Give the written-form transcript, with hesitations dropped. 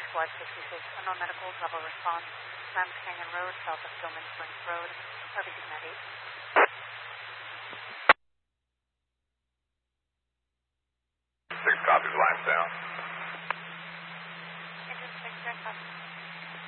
Flight 66, unknown medical, level response, Lambs Canyon Road, south of Gilman Springs Road, RVC Net 8. 6 copies, lines down. Engine 6, check up.